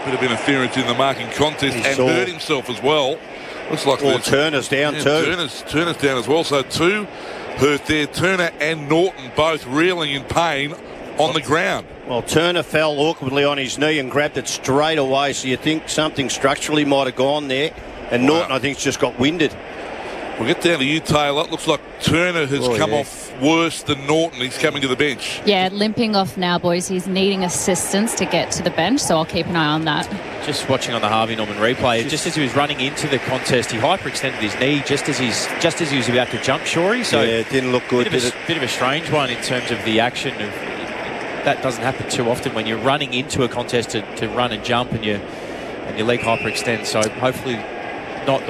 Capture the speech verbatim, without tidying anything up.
bit of interference in the marking contest He and saw. hurt himself as well. Looks like Or there's- Turner's down yeah, too. Turner's, Turner's down as well. So two hurt there. Turner and Norton both reeling in pain on the ground. Well, Turner fell awkwardly on his knee and grabbed it straight away, so you think something structurally might have gone there. And Wow. Norton, I think, just got winded. We'll get down to you, Taylor. It looks like Turner has Oh, come yeah. off worse than Norton. He's coming to the bench. Yeah, limping off now, boys. He's needing assistance to get to the bench, so I'll keep an eye on that. Just watching on the Harvey Norman replay, just as he was running into the contest, he hyperextended his knee just as he's just as he was about to jump Shorey. So yeah, it didn't look good, bit of, did a, it? bit of a strange one in terms of the action. Of that doesn't happen too often when you're running into a contest to, to run and jump and you and your leg hyperextends. So hopefully not the